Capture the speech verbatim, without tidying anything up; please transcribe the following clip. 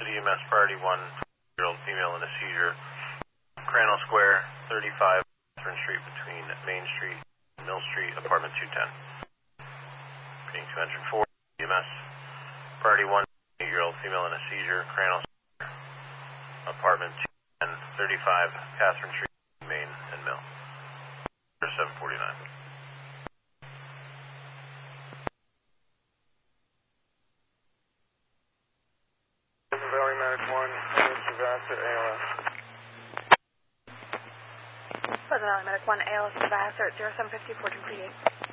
E M S priority one, year-old female in a seizure. Crandall Square, thirty-five Catherine Street between Main Street and Mill Street, apartment two ten. Being two hundred four, E M S priority one, eight-year-old female in a seizure. Crandall Square, apartment two ten, thirty-five Catherine Street, Main and Mill. seven forty-nine. Valley Medic one, Mister Vassar, A L S. Pleasant Valley Medic one, A L S Vassar, zero seven five two, four two three eight.